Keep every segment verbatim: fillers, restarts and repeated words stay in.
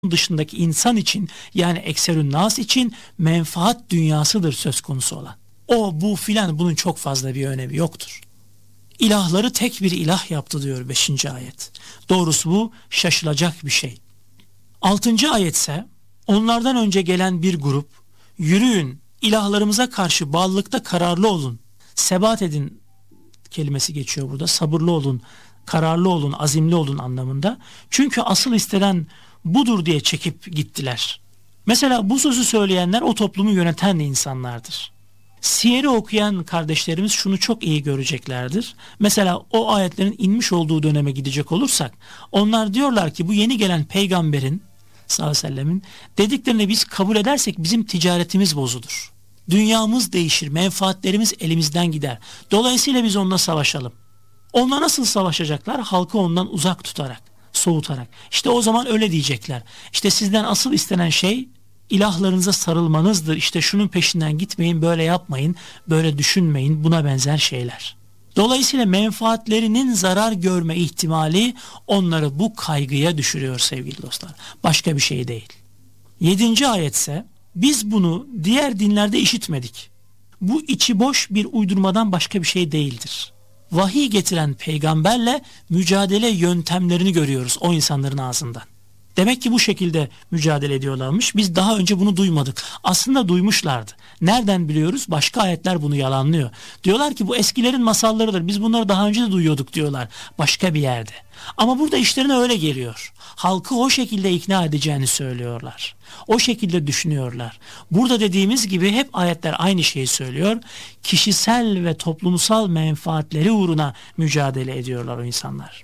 dışındaki insan için, yani ekserün nas için menfaat dünyasıdır söz konusu olan. O, bu filan, bunun çok fazla bir önemi yoktur. İlahları tek bir ilah yaptı diyor beşinci ayet. Doğrusu bu şaşılacak bir şey. altıncı ayet ise onlardan önce gelen bir grup, yürüyün, ilahlarımıza karşı bağlılıkta kararlı olun, sebat edin kelimesi geçiyor burada. Sabırlı olun, kararlı olun, azimli olun anlamında. Çünkü asıl istenen budur diye çekip gittiler. Mesela bu sözü söyleyenler o toplumu yöneten insanlardır. Siyeri okuyan kardeşlerimiz şunu çok iyi göreceklerdir. Mesela o ayetlerin inmiş olduğu döneme gidecek olursak, onlar diyorlar ki bu yeni gelen peygamberin sallallahu aleyhi ve sellemin dediklerini biz kabul edersek bizim ticaretimiz bozulur. Dünyamız değişir, menfaatlerimiz elimizden gider. Dolayısıyla biz onunla savaşalım. Onunla nasıl savaşacaklar? Halkı ondan uzak tutarak, soğutarak. İşte o zaman öyle diyecekler. İşte sizden asıl istenen şey ilahlarınıza sarılmanızdır. İşte şunun peşinden gitmeyin, böyle yapmayın, böyle düşünmeyin, buna benzer şeyler. Dolayısıyla menfaatlerinin zarar görme ihtimali onları bu kaygıya düşürüyor sevgili dostlar. Başka bir şey değil. Yedinci ayetse biz bunu diğer dinlerde işitmedik. Bu içi boş bir uydurmadan başka bir şey değildir. Vahiy getiren peygamberle mücadele yöntemlerini görüyoruz o insanların ağzından. Demek ki bu şekilde mücadele ediyorlarmış. Biz daha önce bunu duymadık. Aslında duymuşlardı. Nereden biliyoruz? Başka ayetler bunu yalanlıyor. Diyorlar ki bu eskilerin masallarıdır. Biz bunları daha önce de duyuyorduk diyorlar. Başka bir yerde. Ama burada işlerine öyle geliyor. Halkı o şekilde ikna edeceğini söylüyorlar. O şekilde düşünüyorlar. Burada dediğimiz gibi hep ayetler aynı şeyi söylüyor. Kişisel ve toplumsal menfaatleri uğruna mücadele ediyorlar o insanlar.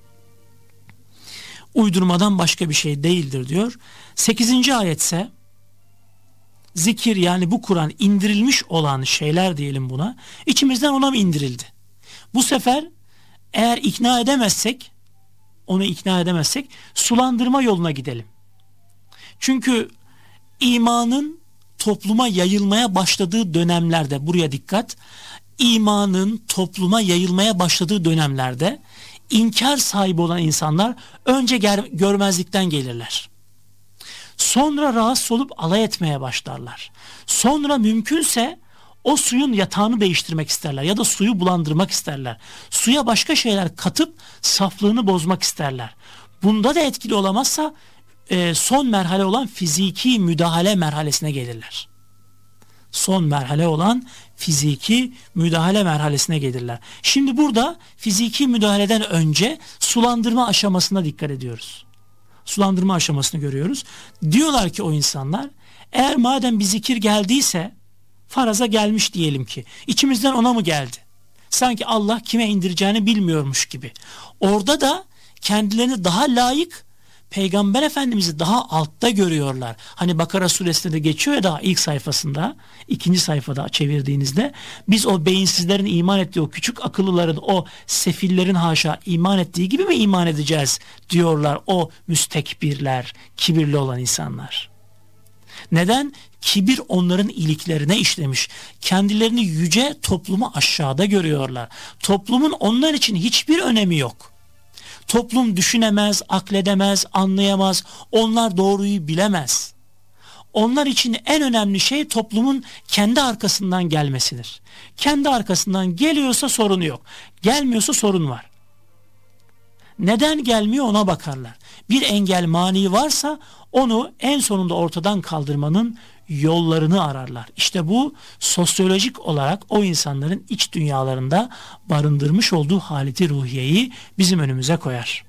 Uydurmadan başka bir şey değildir diyor. sekizinci ayetse zikir, yani bu Kur'an indirilmiş olan şeyler diyelim buna, içimizden ona mı indirildi? Bu sefer eğer ikna edemezsek, onu ikna edemezsek sulandırma yoluna gidelim. Çünkü imanın topluma yayılmaya başladığı dönemlerde, buraya dikkat, imanın topluma yayılmaya başladığı dönemlerde İnkar sahibi olan insanlar önce ger- görmezlikten gelirler. Sonra rahatsız olup alay etmeye başlarlar. Sonra mümkünse o suyun yatağını değiştirmek isterler ya da suyu bulandırmak isterler. Suya başka şeyler katıp saflığını bozmak isterler. Bunda da etkili olamazsa e, son merhale olan fiziki müdahale merhalesine gelirler. Son merhale olan fiziki müdahale merhalesine gelirler. Şimdi burada fiziki müdahaleden önce sulandırma aşamasına dikkat ediyoruz. Sulandırma aşamasını görüyoruz. Diyorlar ki o insanlar, eğer madem bir zikir geldiyse, faraza gelmiş diyelim ki, içimizden ona mı geldi? Sanki Allah kime indireceğini bilmiyormuş gibi. Orada da kendilerini daha layık, Peygamber Efendimiz'i daha altta görüyorlar. Hani Bakara suresinde de geçiyor ya, daha ilk sayfasında, ikinci sayfada çevirdiğinizde, biz o beyinsizlerin iman ettiği, o küçük akıllıların, o sefillerin haşa iman ettiği gibi mi iman edeceğiz diyorlar o müstekbirler, kibirli olan insanlar. Neden? Kibir onların iliklerine işlemiş. Kendilerini yüce, toplumu aşağıda görüyorlar. Toplumun onlar için hiçbir önemi yok. Toplum düşünemez, akledemez, anlayamaz. Onlar doğruyu bilemez. Onlar için en önemli şey toplumun kendi arkasından gelmesidir. Kendi arkasından geliyorsa sorun yok. Gelmiyorsa sorun var. Neden gelmiyor ona bakarlar. Bir engel, mani varsa onu en sonunda ortadan kaldırmanın yollarını ararlar. İşte bu sosyolojik olarak o insanların iç dünyalarında barındırmış olduğu haleti ruhiyeyi bizim önümüze koyar.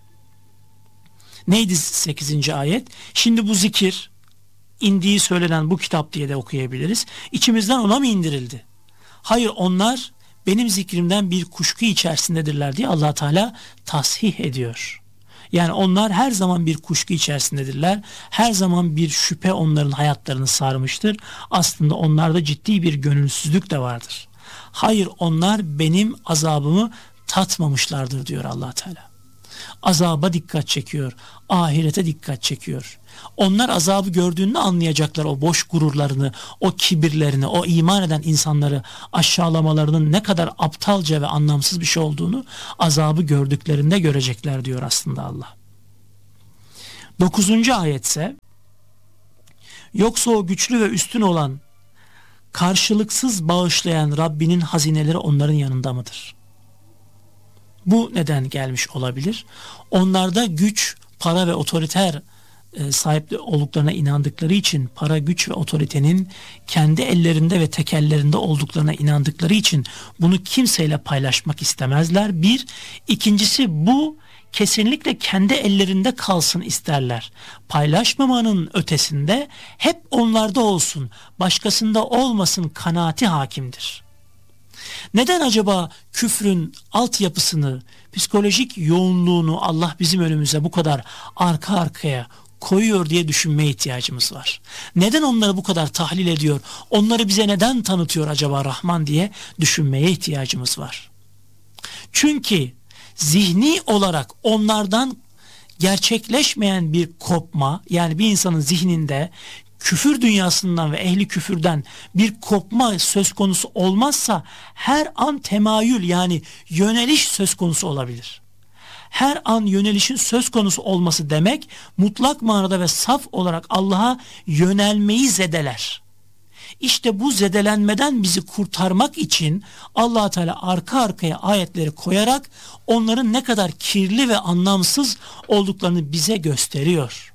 Neydi sekizinci ayet? Şimdi bu zikir, indiği söylenen bu kitap diye de okuyabiliriz. İçimizden ona mı indirildi? Hayır, onlar benim zikrimden bir kuşku içerisindedirler diye Allah Teala tasih ediyor. Yani onlar her zaman bir kuşku içerisindedirler. Her zaman bir şüphe onların hayatlarını sarmıştır. Aslında onlarda ciddi bir gönülsüzlük de vardır. Hayır, onlar benim azabımı tatmamışlardır diyor Allah Teala. Azaba dikkat çekiyor. Ahirete dikkat çekiyor. Onlar azabı gördüğünde anlayacaklar o boş gururlarını, o kibirlerini, o iman eden insanları aşağılamalarının ne kadar aptalca ve anlamsız bir şey olduğunu azabı gördüklerinde görecekler diyor aslında Allah. Dokuzuncu ayetse, yoksa o güçlü ve üstün olan, karşılıksız bağışlayan Rabbinin hazineleri onların yanında mıdır? Bu neden gelmiş olabilir? Onlarda güç, para ve otoriter e, sahip olduklarına inandıkları için, para, güç ve otoritenin kendi ellerinde ve tekellerinde olduklarına inandıkları için bunu kimseyle paylaşmak istemezler. Bir, ikincisi bu kesinlikle kendi ellerinde kalsın isterler. Paylaşmamanın ötesinde hep onlarda olsun, başkasında olmasın kanaati hakimdir. Neden acaba küfrün altyapısını, psikolojik yoğunluğunu Allah bizim önümüze bu kadar arka arkaya koyuyor diye düşünmeye ihtiyacımız var? Neden onları bu kadar tahlil ediyor? Onları bize neden tanıtıyor acaba Rahman diye düşünmeye ihtiyacımız var. Çünkü zihni olarak onlardan gerçekleşmeyen bir kopma, yani bir insanın zihninde küfür dünyasından ve ehli küfürden bir kopma söz konusu olmazsa her an temayül, yani yöneliş söz konusu olabilir. Her an yönelişin söz konusu olması demek mutlak manada ve saf olarak Allah'a yönelmeyi zedeler. İşte bu zedelenmeden bizi kurtarmak için Allah Teala arka arkaya ayetleri koyarak onların ne kadar kirli ve anlamsız olduklarını bize gösteriyor.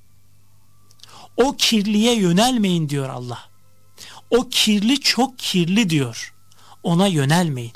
O kirliye yönelmeyin diyor Allah. O kirli çok kirli diyor. Ona yönelmeyin.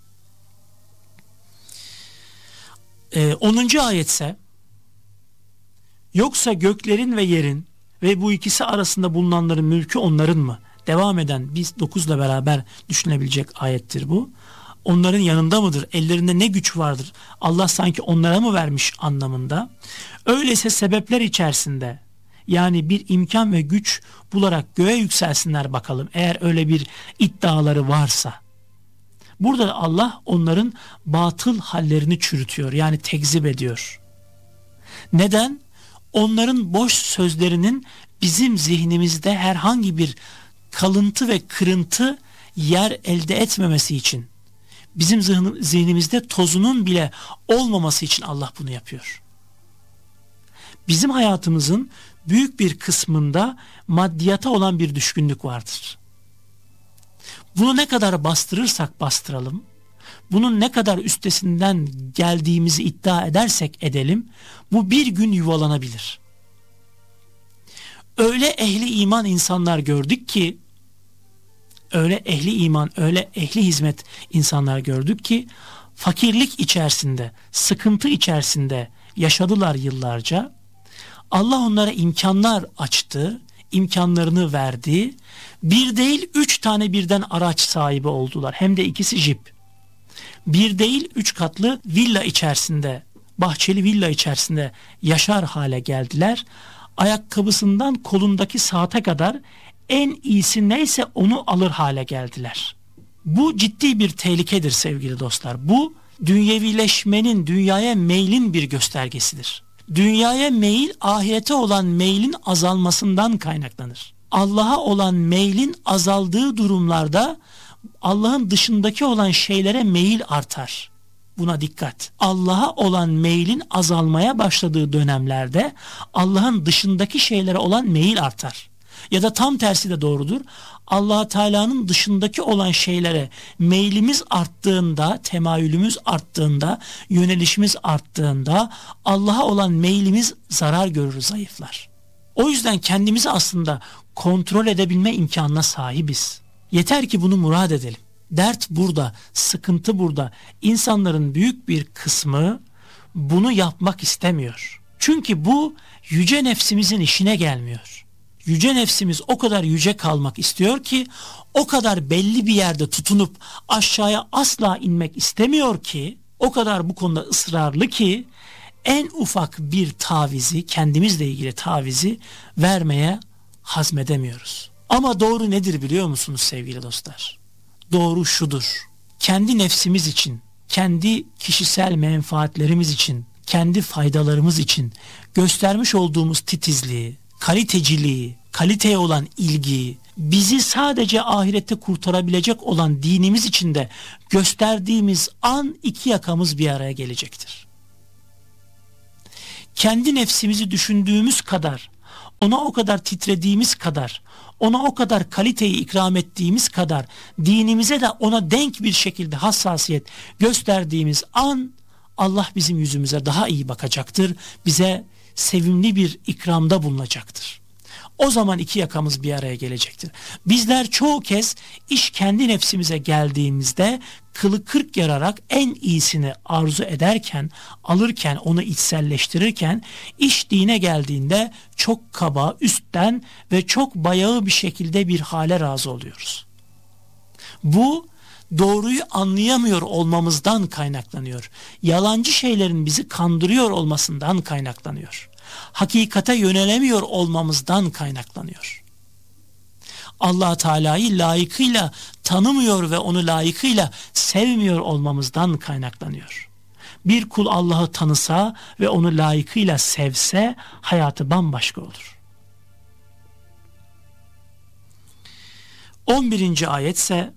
Ee, onuncu ayetse, yoksa göklerin ve yerin ve bu ikisi arasında bulunanların mülkü onların mı? Devam eden biz dokuzla beraber düşünebilecek ayettir bu. Onların yanında mıdır? Ellerinde ne güç vardır? Allah sanki onlara mı vermiş anlamında? Öyleyse sebepler içerisinde, yani bir imkan ve güç bularak göğe yükselsinler bakalım, eğer öyle bir iddiaları varsa. Burada da Allah onların batıl hallerini çürütüyor, yani tekzip ediyor. Neden? Onların boş sözlerinin bizim zihnimizde herhangi bir kalıntı ve kırıntı yer elde etmemesi için, bizim zihnimizde tozunun bile olmaması için Allah bunu yapıyor. Bizim hayatımızın büyük bir kısmında maddiyata olan bir düşkünlük vardır. Bunu ne kadar bastırırsak bastıralım, bunun ne kadar üstesinden geldiğimizi iddia edersek edelim, bu bir gün yuvalanabilir. Öyle ehli iman insanlar gördük ki, öyle ehli iman, öyle ehli hizmet insanlar gördük ki, fakirlik içerisinde, sıkıntı içerisinde yaşadılar yıllarca. Allah onlara imkanlar açtı, imkanlarını verdi. Bir değil üç tane birden araç sahibi oldular. Hem de ikisi jip. Bir değil üç katlı villa içerisinde, bahçeli villa içerisinde yaşar hale geldiler. Ayakkabısından kolundaki saate kadar en iyisi neyse onu alır hale geldiler. Bu ciddi bir tehlikedir sevgili dostlar. Bu dünyevileşmenin, dünyaya meylin bir göstergesidir. Dünyaya meyil, ahirete olan meylin azalmasından kaynaklanır. Allah'a olan meylin azaldığı durumlarda Allah'ın dışındaki olan şeylere meyil artar. Buna dikkat. Allah'a olan meylin azalmaya başladığı dönemlerde Allah'ın dışındaki şeylere olan meyil artar. Ya da tam tersi de doğrudur. Allah Teala'nın dışındaki olan şeylere meylimiz arttığında, temayülümüz arttığında, yönelişimiz arttığında Allah'a olan meylimiz zarar görür, zayıflar. O yüzden kendimizi aslında kontrol edebilme imkanına sahibiz. Yeter ki bunu murad edelim. Dert burada, sıkıntı burada. İnsanların büyük bir kısmı bunu yapmak istemiyor. Çünkü bu yüce nefsimizin işine gelmiyor. Yüce nefsimiz o kadar yüce kalmak istiyor ki, o kadar belli bir yerde tutunup aşağıya asla inmek istemiyor ki, o kadar bu konuda ısrarlı ki en ufak bir tavizi, kendimizle ilgili tavizi vermeye hazmedemiyoruz. Ama doğru nedir biliyor musunuz sevgili dostlar? Doğru şudur: kendi nefsimiz için, kendi kişisel menfaatlerimiz için, kendi faydalarımız için göstermiş olduğumuz titizliği, kaliteciliği, kaliteye olan ilgiyi, bizi sadece ahirette kurtarabilecek olan dinimiz için de gösterdiğimiz an iki yakamız bir araya gelecektir. kendi nefsimizi düşündüğümüz kadar, ona o kadar titrediğimiz kadar, ona o kadar kaliteyi ikram ettiğimiz kadar, dinimize de ona denk bir şekilde hassasiyet gösterdiğimiz an, Allah bizim yüzümüze daha iyi bakacaktır. Bize sevimli bir ikramda bulunacaktır. O zaman iki yakamız bir araya gelecektir. Bizler çoğu kez iş kendi nefsimize geldiğimizde kılı kırk yararak en iyisini arzu ederken, alırken, onu içselleştirirken, iş dine geldiğinde çok kaba, üstten ve çok bayağı bir şekilde bir hale razı oluyoruz. Bu doğruyu anlayamıyor olmamızdan kaynaklanıyor. Yalancı şeylerin bizi kandırıyor olmasından kaynaklanıyor. Hakikate yönelemiyor olmamızdan kaynaklanıyor. Allah Teala'yı layıkıyla tanımıyor ve onu layıkıyla sevmiyor olmamızdan kaynaklanıyor. Bir kul Allah'ı tanısa ve onu layıkıyla sevse hayatı bambaşka olur. on birinci ayetse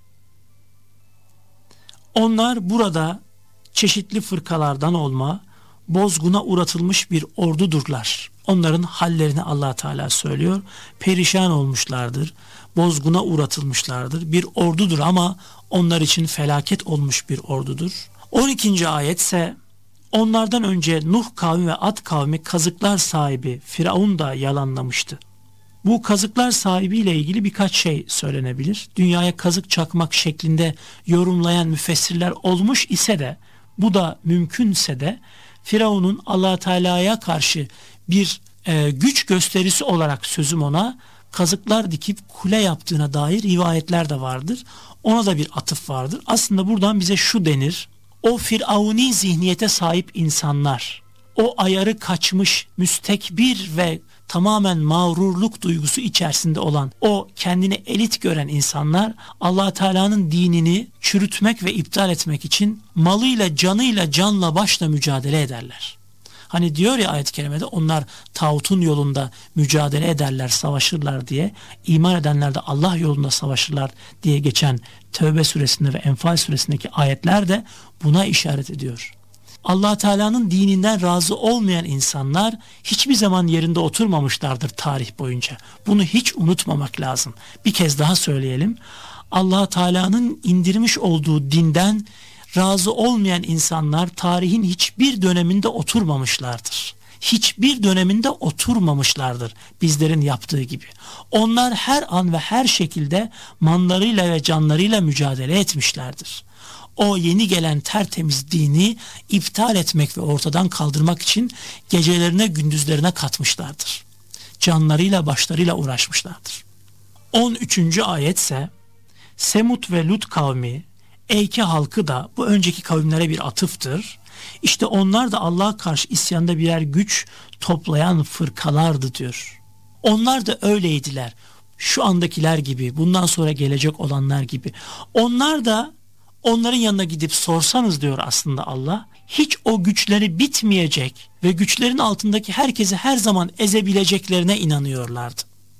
onlar burada çeşitli fırkalardan olma, bozguna uğratılmış bir ordudurlar. Onların hallerini Allah Teala söylüyor. Perişan olmuşlardır, bozguna uğratılmışlardır. Bir ordudur ama onlar için felaket olmuş bir ordudur. on ikinci ayet ise onlardan önce Nuh kavmi ve Ad kavmi kazıklar sahibi Firavun da yalanlamıştı. Bu kazıklar sahibiyle ilgili birkaç şey söylenebilir. Dünyaya kazık çakmak şeklinde yorumlayan müfessirler olmuş ise de, bu da mümkünse de Firavun'un Allah Teala'ya karşı bir e, güç gösterisi olarak sözüm ona kazıklar dikip kule yaptığına dair rivayetler de vardır. Ona da bir atıf vardır. Aslında buradan bize şu denir: o firavuni zihniyete sahip insanlar, o ayarı kaçmış, müstekbir ve tamamen mağrurluk duygusu içerisinde olan, o kendini elit gören insanlar Allah Teala'nın dinini çürütmek ve iptal etmek için malıyla, canıyla, canla başla mücadele ederler. Hani diyor ya ayet-i kerimede, onlar tağutun yolunda mücadele ederler, savaşırlar diye. İman edenler de Allah yolunda savaşırlar diye geçen Tevbe suresinde ve Enfal suresindeki ayetler de buna işaret ediyor. Allah Teala'nın dininden razı olmayan insanlar hiçbir zaman yerinde oturmamışlardır tarih boyunca. Bunu hiç unutmamak lazım. Bir kez daha söyleyelim. Allah Teala'nın indirmiş olduğu dinden razı olmayan insanlar tarihin hiçbir döneminde oturmamışlardır. Hiçbir döneminde oturmamışlardır bizlerin yaptığı gibi. Onlar her an ve her şekilde mallarıyla ve canlarıyla mücadele etmişlerdir. O yeni gelen tertemiz dini iptal etmek ve ortadan kaldırmak için gecelerine gündüzlerine katmışlardır. Canlarıyla başlarıyla uğraşmışlardır. on üçüncü ayetse Semut ve Lut kavmi, Eyke halkı da bu önceki kavimlere bir atıftır. İşte onlar da Allah'a karşı isyanda birer güç toplayan fırkalardı diyor. Onlar da öyleydiler. Şu andakiler gibi, bundan sonra gelecek olanlar gibi. Onlar da onların yanına gidip sorsanız diyor aslında Allah, hiç o güçleri bitmeyecek ve güçlerin altındaki herkesi her zaman ezebileceklerine inanıyorlardı.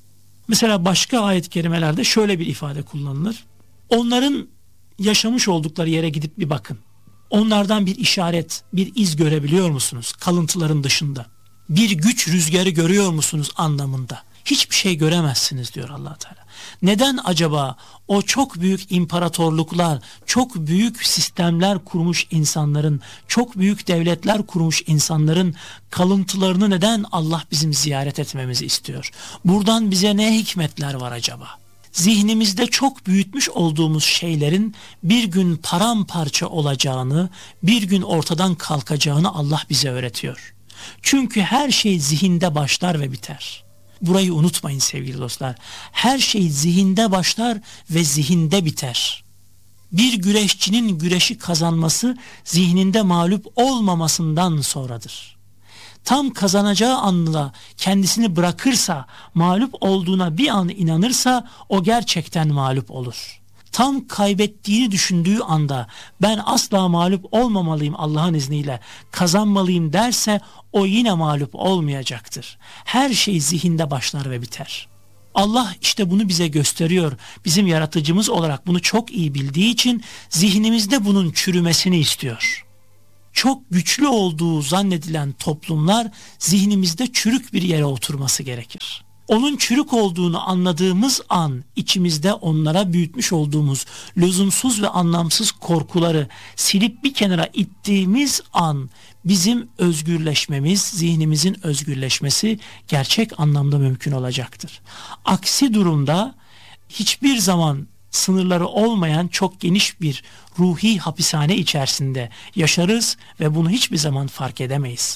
Mesela başka ayet-i kerimelerde şöyle bir ifade kullanılır. Onların yaşamış oldukları yere gidip bir bakın. Onlardan bir işaret, bir iz görebiliyor musunuz kalıntıların dışında? Bir güç rüzgarı görüyor musunuz anlamında? Hiçbir şey göremezsiniz diyor Allah Teala. Neden acaba o çok büyük imparatorluklar, çok büyük sistemler kurmuş insanların, çok büyük devletler kurmuş insanların kalıntılarını neden Allah bizim ziyaret etmemizi istiyor? Buradan bize ne hikmetler var acaba? Zihnimizde çok büyütmüş olduğumuz şeylerin bir gün paramparça olacağını, bir gün ortadan kalkacağını Allah bize öğretiyor. Çünkü her şey zihinde başlar ve biter. Burayı unutmayın sevgili dostlar. Her şey zihinde başlar ve zihinde biter. Bir güreşçinin güreşi kazanması zihninde mağlup olmamasından sonradır. Tam kazanacağı anla kendisini bırakırsa, mağlup olduğuna bir an inanırsa o gerçekten mağlup olur. Tam kaybettiğini düşündüğü anda ben asla mağlup olmamalıyım Allah'ın izniyle, kazanmalıyım derse o yine mağlup olmayacaktır. Her şey zihinde başlar ve biter. Allah işte bunu bize gösteriyor. Bizim yaratıcımız olarak bunu çok iyi bildiği için zihnimizde bunun çürümesini istiyor. çok güçlü olduğu zannedilen toplumlar zihnimizde çürük bir yere oturması gerekir. Onun çürük olduğunu anladığımız an içimizde onlara büyütmüş olduğumuz lüzumsuz ve anlamsız korkuları silip bir kenara ittiğimiz an bizim özgürleşmemiz, zihnimizin özgürleşmesi gerçek anlamda mümkün olacaktır. Aksi durumda hiçbir zaman sınırları olmayan çok geniş bir ruhi hapishane içerisinde yaşarız ve bunu hiçbir zaman fark edemeyiz.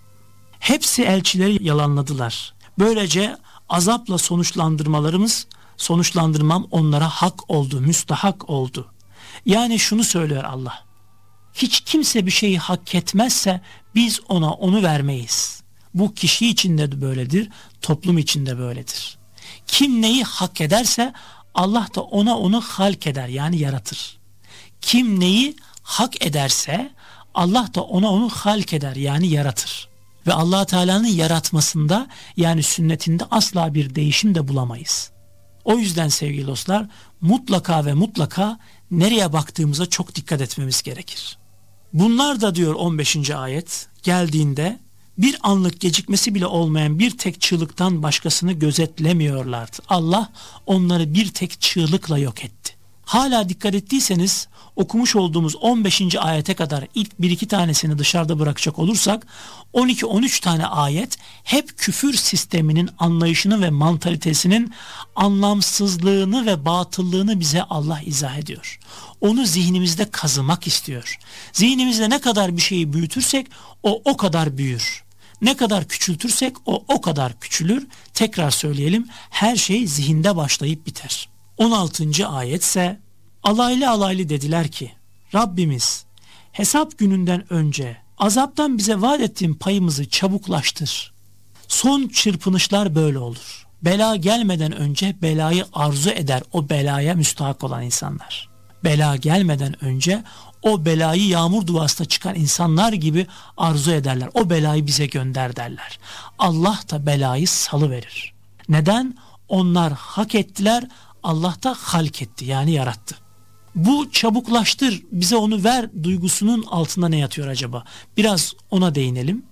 Hepsi elçileri yalanladılar. Böylece azapla sonuçlandırmalarımız, sonuçlandırmam onlara hak oldu, müstahak oldu. Yani şunu söylüyor Allah. Hiç kimse bir şeyi hak etmezse biz ona onu vermeyiz. Bu kişi için de böyledir, toplum için de böyledir. Kim neyi hak ederse Allah da ona onu halk eder, yani yaratır. Kim neyi hak ederse Allah da ona onu halk eder, yani yaratır. Ve Allah Teala'nın yaratmasında, yani sünnetinde asla bir değişim de bulamayız. O yüzden sevgili dostlar, mutlaka ve mutlaka nereye baktığımıza çok dikkat etmemiz gerekir. Bunlar da diyor on beşinci ayet geldiğinde bir anlık gecikmesi bile olmayan bir tek çığlıktan başkasını gözetlemiyorlardı. Allah onları bir tek çığlıkla yok etti. Hala dikkat ettiyseniz okumuş olduğumuz on beşinci ayete kadar ilk bir iki tanesini dışarıda bırakacak olursak on iki on üç tane ayet hep küfür sisteminin anlayışını ve mantalitesinin anlamsızlığını ve batıllığını bize Allah izah ediyor. Onu zihnimizde kazımak istiyor. Zihnimizde ne kadar bir şeyi büyütürsek o o kadar büyür. Ne kadar küçültürsek o o kadar küçülür. Tekrar söyleyelim, her şey zihinde başlayıp biter. on altıncı ayetse alaylı alaylı dediler ki Rabbimiz hesap gününden önce azaptan bize vaat ettiğin payımızı çabuklaştır. Son çırpınışlar böyle olur. Bela gelmeden önce belayı arzu eder o belaya müstahak olan insanlar. Bela gelmeden önce o belayı yağmur duasına çıkan insanlar gibi arzu ederler. O belayı bize gönder derler. Allah da belayı salıverir. Neden? Onlar hak ettiler, Allah da halk etti, yani yarattı. Bu çabuklaştır, bize onu ver duygusunun altında ne yatıyor acaba? Biraz ona değinelim.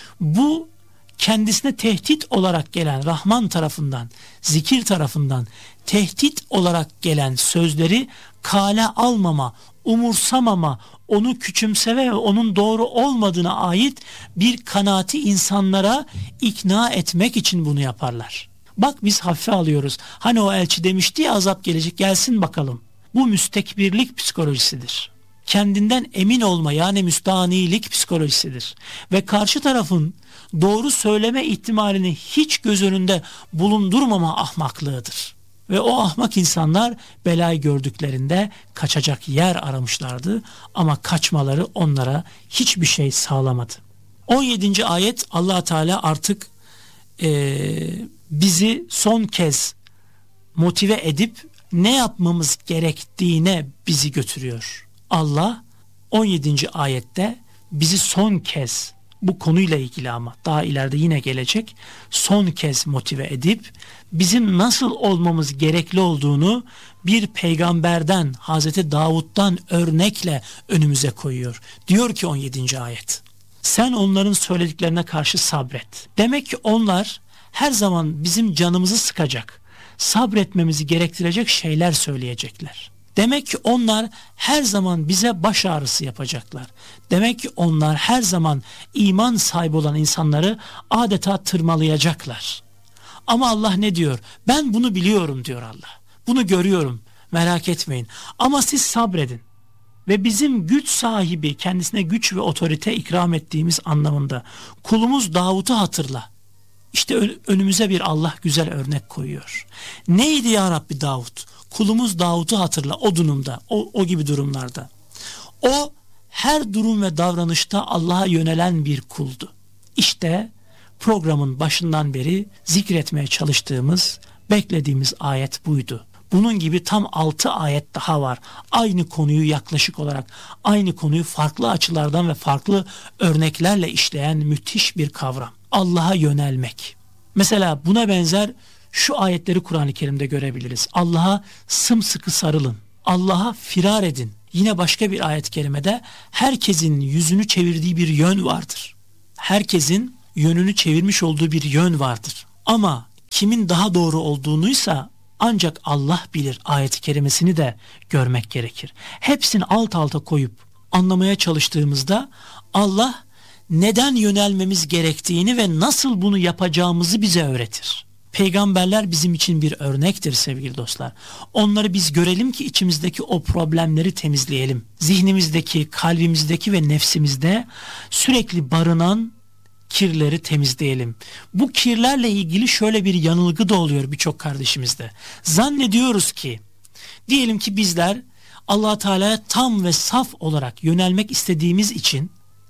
Bu kendisine tehdit olarak gelen Rahman tarafından, zikir tarafından tehdit olarak gelen sözleri kale almama, umursamama, onu küçümseme ve onun doğru olmadığına ait bir kanaati insanlara ikna etmek için bunu yaparlar. Bak biz hafife alıyoruz. Hani o elçi demişti ya azap gelecek, gelsin bakalım. Bu müstekbirlik psikolojisidir. Kendinden emin olma, yani müstahanilik psikolojisidir. Ve karşı tarafın doğru söyleme ihtimalini hiç göz önünde bulundurmama ahmaklığıdır. Ve o ahmak insanlar belayı gördüklerinde kaçacak yer aramışlardı ama kaçmaları onlara hiçbir şey sağlamadı. on yedinci ayet Allah Teala artık ee, bizi son kez motive edip ne yapmamız gerektiğine bizi götürüyor. Allah on yedinci ayette bizi son kez bu konuyla ilgili, ama daha ileride yine gelecek, son kez motive edip bizim nasıl olmamız gerekli olduğunu bir peygamberden, Hazreti Davud'dan örnekle önümüze koyuyor. Diyor ki on yedinci ayet, sen onların söylediklerine karşı sabret. Demek ki onlar her zaman bizim canımızı sıkacak, sabretmemizi gerektirecek şeyler söyleyecekler. Demek ki onlar her zaman bize baş ağrısı yapacaklar. Demek ki onlar her zaman iman sahibi olan insanları adeta tırmalayacaklar. Ama Allah ne diyor? Ben bunu biliyorum diyor Allah. Bunu görüyorum, merak etmeyin. Ama siz sabredin. Ve bizim güç sahibi, kendisine güç ve otorite ikram ettiğimiz anlamında kulumuz Davud'u hatırla. İşte önümüze bir Allah güzel örnek koyuyor. Neydi ya Rabbi Davud? Kulumuz Davud'u hatırla o durumda, o, o gibi durumlarda. O her durum ve davranışta Allah'a yönelen bir kuldu. İşte programın başından beri zikretmeye çalıştığımız, beklediğimiz ayet buydu. Bunun gibi tam altı ayet daha var. Aynı konuyu yaklaşık olarak, aynı konuyu farklı açılardan ve farklı örneklerle işleyen müthiş bir kavram. Allah'a yönelmek. Mesela buna benzer şu ayetleri Kur'an-ı Kerim'de görebiliriz. Allah'a sımsıkı sarılın. Allah'a firar edin. Yine başka bir ayet-i kerimede herkesin yüzünü çevirdiği bir yön vardır. Herkesin yönünü çevirmiş olduğu bir yön vardır. Ama kimin daha doğru olduğunuysa ancak Allah bilir ayet-i kerimesini de görmek gerekir. Hepsini alt alta koyup anlamaya çalıştığımızda Allah neden yönelmemiz gerektiğini ve nasıl bunu yapacağımızı bize öğretir. Peygamberler bizim için bir örnektir sevgili dostlar. Onları biz görelim ki içimizdeki o problemleri temizleyelim. Zihnimizdeki, kalbimizdeki ve nefsimizde sürekli barınan kirleri temizleyelim. Bu kirlerle ilgili şöyle bir yanılgı da oluyor birçok kardeşimizde. Zannediyoruz ki, diyelim ki bizler Allah Teala'ya tam ve saf olarak yönelmek istediğimiz için,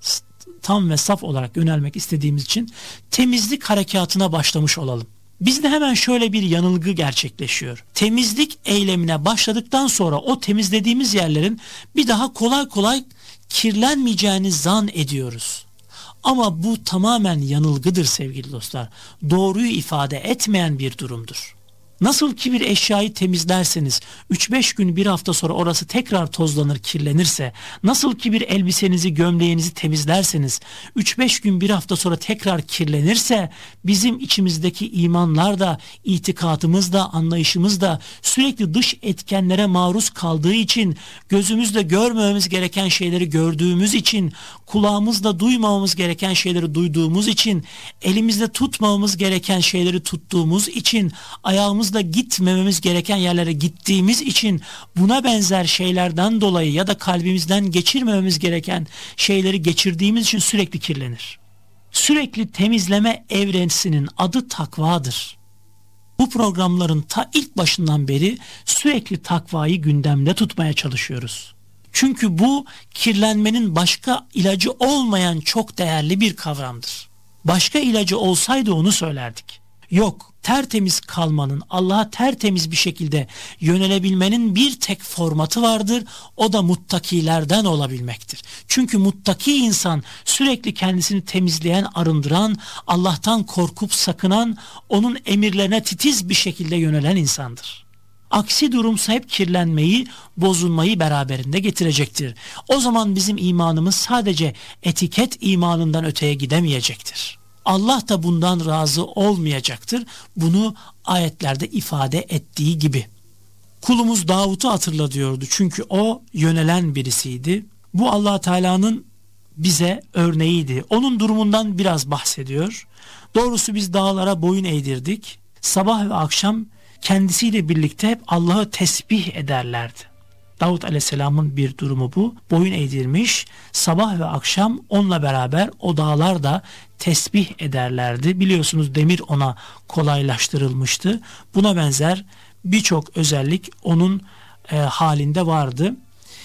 tam ve saf olarak yönelmek istediğimiz için temizlik harekatına başlamış olalım. Bizde hemen şöyle bir yanılgı gerçekleşiyor. Temizlik eylemine başladıktan sonra o temizlediğimiz yerlerin bir daha kolay kolay kirlenmeyeceğini zan ediyoruz. Ama bu tamamen yanılgıdır sevgili dostlar. Doğruyu ifade etmeyen bir durumdur. Nasıl ki bir eşyayı temizlerseniz üç beş gün bir hafta sonra orası tekrar tozlanır, kirlenirse, nasıl ki bir elbisenizi, gömleğinizi temizlerseniz üç beş gün bir hafta sonra tekrar kirlenirse, bizim içimizdeki imanlar da, itikadımız da, anlayışımız da sürekli dış etkenlere maruz kaldığı için, gözümüzle görmememiz gereken şeyleri gördüğümüz için, kulağımızla duymamamız gereken şeyleri duyduğumuz için, elimizle tutmamamız gereken şeyleri tuttuğumuz için, ayağımız da gitmememiz gereken yerlere gittiğimiz için, buna benzer şeylerden dolayı ya da kalbimizden geçirmememiz gereken şeyleri geçirdiğimiz için sürekli kirlenir. Sürekli temizleme evresinin adı takvadır. Bu programların ta ilk başından beri sürekli takvayı gündemde tutmaya çalışıyoruz. Çünkü bu kirlenmenin başka ilacı olmayan çok değerli bir kavramdır. Başka ilacı olsaydı onu söylerdik. Yok, tertemiz kalmanın, Allah'a tertemiz bir şekilde yönelebilmenin bir tek formatı vardır. O da muttakilerden olabilmektir. Çünkü muttaki insan sürekli kendisini temizleyen, arındıran, Allah'tan korkup sakınan, onun emirlerine titiz bir şekilde yönelen insandır. Aksi durumsa hep kirlenmeyi, bozulmayı beraberinde getirecektir. O zaman bizim imanımız sadece etiket imanından öteye gidemeyecektir. Allah da bundan razı olmayacaktır. Bunu ayetlerde ifade ettiği gibi. Kulumuz Davut'u hatırla diyordu. Çünkü o yönelen birisiydi. Bu Allah Teala'nın bize örneğiydi. Onun durumundan biraz bahsediyor. Doğrusu biz dağlara boyun eğdirdik. Sabah ve akşam kendisiyle birlikte hep Allah'ı tesbih ederlerdi. Davut Aleyhisselam'ın bir durumu bu. Boyun eğdirmiş, sabah ve akşam onunla beraber o dağlarda tesbih ederlerdi. Biliyorsunuz demir ona kolaylaştırılmıştı. Buna benzer birçok özellik onun e, halinde vardı.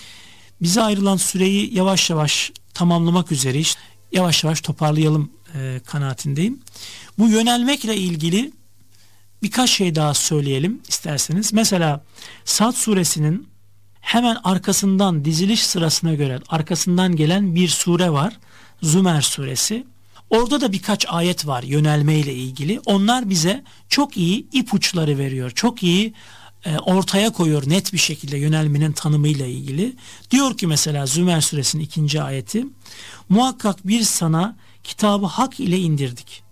Bize ayrılan süreyi yavaş yavaş tamamlamak üzereyiz. Yavaş yavaş toparlayalım e, kanaatindeyim. Bu yönelmekle ilgili birkaç şey daha söyleyelim isterseniz. Mesela Sad suresinin hemen arkasından, diziliş sırasına göre arkasından gelen bir sure var. Zümer suresi. Orada da birkaç ayet var yönelme ile ilgili. Onlar bize çok iyi ipuçları veriyor. Çok iyi e, ortaya koyuyor net bir şekilde yönelmenin tanımıyla ilgili. Diyor ki mesela Zümer suresinin ikinci ayeti. Muhakkak biz sana kitabı hak ile indirdik.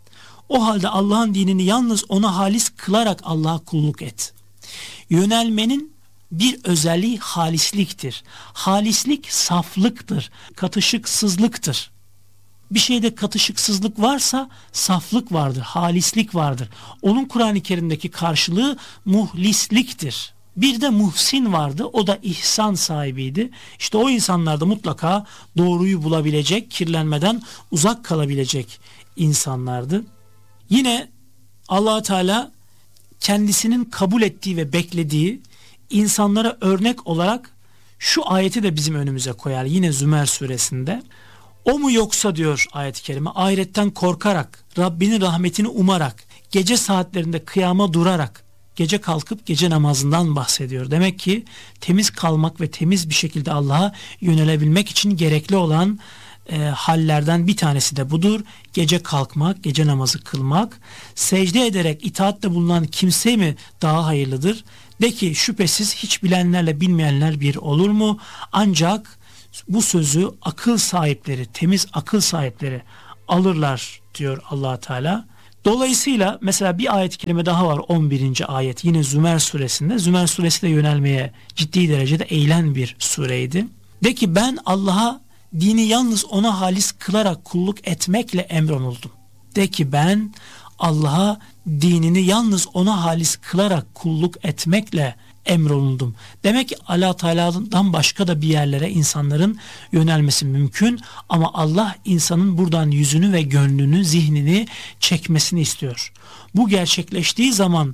O halde Allah'ın dinini yalnız ona halis kılarak Allah'a kulluk et. Yönelmenin bir özelliği halisliktir. Halislik saflıktır, katışıksızlıktır. Bir şeyde katışıksızlık varsa saflık vardır, halislik vardır. Onun Kur'an-ı Kerim'deki karşılığı muhlisliktir. Bir de muhsin vardı, o da ihsan sahibiydi. İşte o insanlar da mutlaka doğruyu bulabilecek, kirlenmeden uzak kalabilecek insanlardı. Yine Allah Teala kendisinin kabul ettiği ve beklediği insanlara örnek olarak şu ayeti de bizim önümüze koyar. Yine Zümer suresinde. O mu yoksa diyor ayet-i kerime, ahiretten korkarak, Rabbinin rahmetini umarak, gece saatlerinde kıyama durarak, gece kalkıp gece namazından bahsediyor. Demek ki temiz kalmak ve temiz bir şekilde Allah'a yönelebilmek için gerekli olan e, hallerden bir tanesi de budur. Gece kalkmak, gece namazı kılmak. Secde ederek itaatte bulunan kimse mi daha hayırlıdır? De ki şüphesiz hiç bilenlerle bilmeyenler bir olur mu? Ancak bu sözü akıl sahipleri, temiz akıl sahipleri alırlar diyor Allah Teala. Dolayısıyla mesela bir ayet-i kerime daha var, on birinci ayet yine Zümer suresinde. Zümer suresi de yönelmeye ciddi derecede eğilen bir sureydi. De ki ben Allah'a dini yalnız ona halis kılarak kulluk etmekle emroluldum. De ki ben Allah'a dinini yalnız ona halis kılarak kulluk etmekle emrolundum. Demek ki Allah Teala'dan başka da bir yerlere insanların yönelmesi mümkün ama Allah insanın buradan yüzünü ve gönlünü, zihnini çekmesini istiyor. Bu gerçekleştiği zaman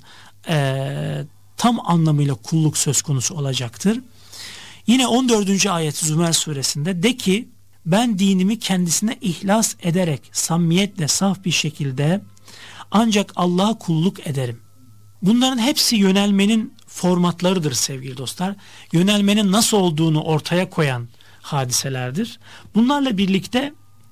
e, tam anlamıyla kulluk söz konusu olacaktır. Yine on dördüncü ayet Zümer suresinde de ki ben dinimi kendisine ihlas ederek samimiyetle saf bir şekilde ancak Allah'a kulluk ederim. Bunların hepsi yönelmenin formatlarıdır sevgili dostlar. Yönelmenin nasıl olduğunu ortaya koyan hadiselerdir. Bunlarla birlikte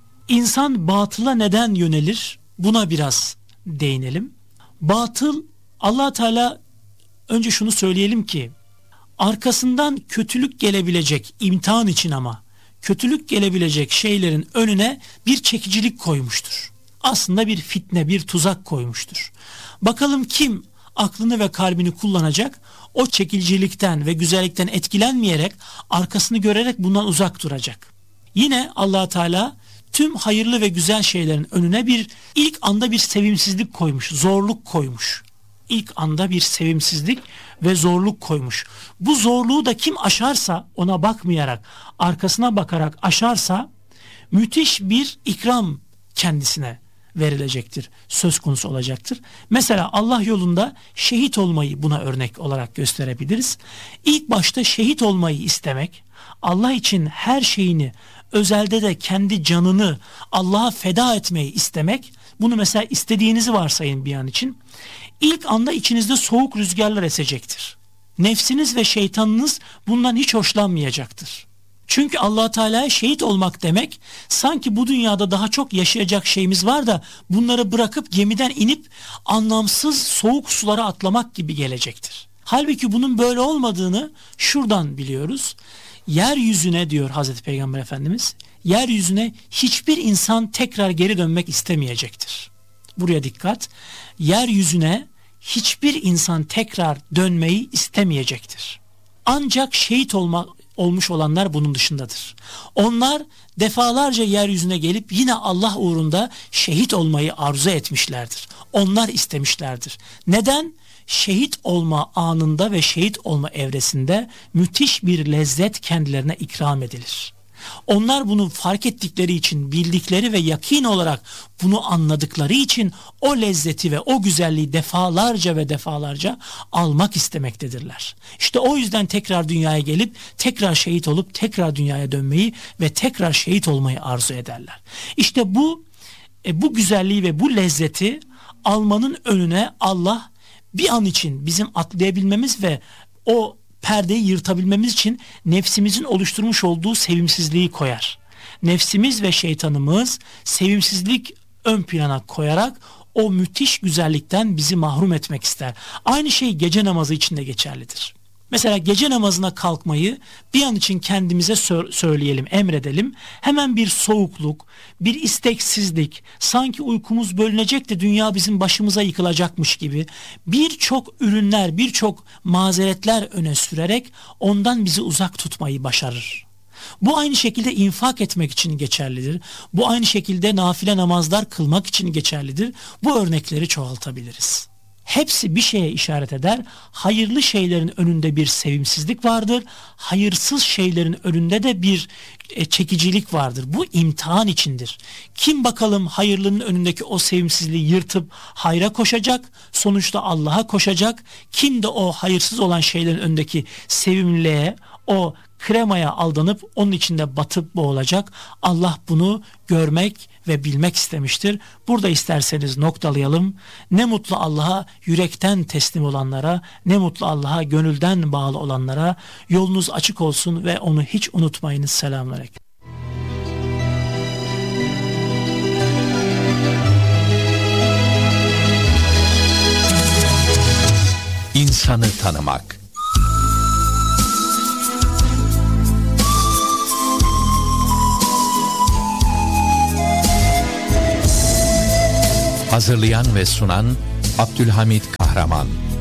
insan batıla neden yönelir? Buna biraz değinelim. Batıl, Allah Teala, önce şunu söyleyelim ki arkasından kötülük gelebilecek, imtihan için ama kötülük gelebilecek şeylerin önüne bir çekicilik koymuştur. Aslında bir fitne, bir tuzak koymuştur. Bakalım kim aklını ve kalbini kullanacak, o çekicilikten ve güzellikten etkilenmeyerek, arkasını görerek bundan uzak duracak. Yine Allah Teala tüm hayırlı ve güzel şeylerin önüne bir ilk anda bir sevimsizlik koymuş, zorluk koymuş. İlk anda bir sevimsizlik ve zorluk koymuş. Bu zorluğu da kim aşarsa, ona bakmayarak, arkasına bakarak aşarsa müthiş bir ikram kendisine verilecektir, söz konusu olacaktır. Mesela Allah yolunda şehit olmayı buna örnek olarak gösterebiliriz. İlk başta şehit olmayı istemek, Allah için her şeyini, özelde de kendi canını Allah'a feda etmeyi istemek, bunu mesela istediğinizi varsayın bir an için. İlk anda içinizde soğuk rüzgarlar esecektir. Nefsiniz ve şeytanınız bundan hiç hoşlanmayacaktır. Çünkü Allah Teala'ya şehit olmak demek, sanki bu dünyada daha çok yaşayacak şeyimiz var da bunları bırakıp gemiden inip anlamsız soğuk sulara atlamak gibi gelecektir. Halbuki bunun böyle olmadığını şuradan biliyoruz. Yeryüzüne diyor Hazreti Peygamber Efendimiz, yeryüzüne hiçbir insan tekrar geri dönmek istemeyecektir. Buraya dikkat. Yeryüzüne hiçbir insan tekrar dönmeyi istemeyecektir. Ancak şehit olma, olmuş olanlar bunun dışındadır. Onlar defalarca yeryüzüne gelip yine Allah uğrunda şehit olmayı arzu etmişlerdir. Onlar istemişlerdir. Neden? Şehit olma anında ve şehit olma evresinde müthiş bir lezzet kendilerine ikram edilir. Onlar bunu fark ettikleri için, bildikleri ve yakin olarak bunu anladıkları için o lezzeti ve o güzelliği defalarca ve defalarca almak istemektedirler. İşte o yüzden tekrar dünyaya gelip tekrar şehit olup tekrar dünyaya dönmeyi ve tekrar şehit olmayı arzu ederler. İşte bu e, bu güzelliği ve bu lezzeti almanın önüne Allah bir an için bizim atlayabilmemiz ve o perdeyi yırtabilmemiz için nefsimizin oluşturmuş olduğu sevimsizliği koyar. Nefsimiz ve şeytanımız sevimsizlik ön plana koyarak o müthiş güzellikten bizi mahrum etmek ister. Aynı şey gece namazı için de geçerlidir. Mesela gece namazına kalkmayı bir an için kendimize sö- söyleyelim, emredelim. Hemen bir soğukluk, bir isteksizlik, sanki uykumuz bölünecek de dünya bizim başımıza yıkılacakmış gibi birçok ürünler, birçok mazeretler öne sürerek ondan bizi uzak tutmayı başarır. Bu aynı şekilde infak etmek için geçerlidir. Bu aynı şekilde nafile namazlar kılmak için geçerlidir. Bu örnekleri çoğaltabiliriz. Hepsi bir şeye işaret eder. Hayırlı şeylerin önünde bir sevimsizlik vardır. Hayırsız şeylerin önünde de bir e, çekicilik vardır. Bu imtihan içindir. Kim bakalım hayırlının önündeki o sevimsizliği yırtıp hayra koşacak, sonuçta Allah'a koşacak. Kim de o hayırsız olan şeylerin önündeki sevimliliğe, o kremaya aldanıp onun içinde batıp boğulacak. Allah bunu görmek ve bilmek istemiştir. Burada isterseniz noktalayalım. Ne mutlu Allah'a yürekten teslim olanlara, ne mutlu Allah'a gönülden bağlı olanlara. Yolunuz açık olsun ve onu hiç unutmayınız. Selamünaleyküm. İnsanı tanımak. Hazırlayan ve sunan Abdülhamid Kahraman.